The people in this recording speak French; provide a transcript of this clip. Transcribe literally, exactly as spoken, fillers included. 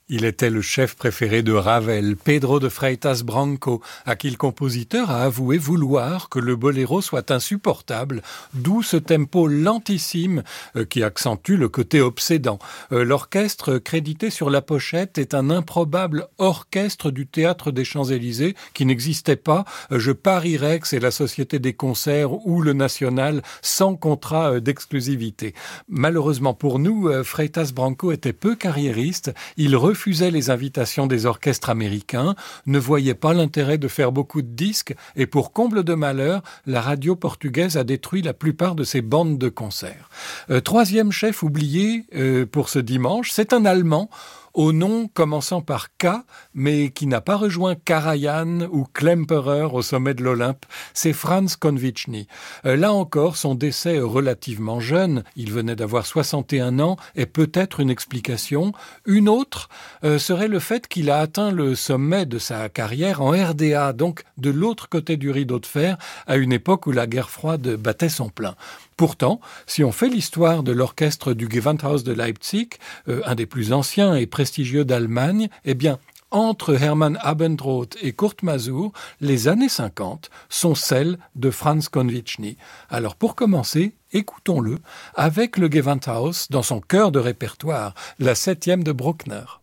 Il était le chef préféré de Ravel, Pedro de Freitas Branco, à qui le compositeur a avoué vouloir que le boléro soit insupportable, d'où ce tempo lentissime euh, qui accentue le côté obsédant. Euh, l'orchestre crédité sur la pochette est un improbable orchestre du Théâtre des Champs-Élysées qui n'existait pas. Euh, je parierais que c'est la Société des Concerts ou le National sans contrat euh, d'exclusivité. Malheureusement pour nous, euh, Freitas Branco était peu carriériste. Il refusait les invitations des orchestres américains, ne voyait pas l'intérêt de faire beaucoup de disques et pour comble de malheur, la radio portugaise a détruit la plupart de ses bandes de concerts. Euh, troisième chef oublié euh, pour ce dimanche, c'est un Allemand au nom commençant par K, mais qui n'a pas rejoint Karajan ou Klemperer au sommet de l'Olympe, c'est Franz Konviczny. Euh, là encore, son décès relativement jeune, il venait d'avoir soixante et un ans, est peut-être une explication. Une autre euh, serait le fait qu'il a atteint le sommet de sa carrière en R D A, donc de l'autre côté du rideau de fer, à une époque où la guerre froide battait son plein. Pourtant, si on fait l'histoire de l'orchestre du Gewandhaus de Leipzig, euh, un des plus anciens et prestigieux d'Allemagne, eh bien, entre Hermann Abendroth et Kurt Masur, les années cinquante sont celles de Franz Konviczny. Alors pour commencer, écoutons-le avec le Gewandhaus dans son cœur de répertoire, la septième de Bruckner.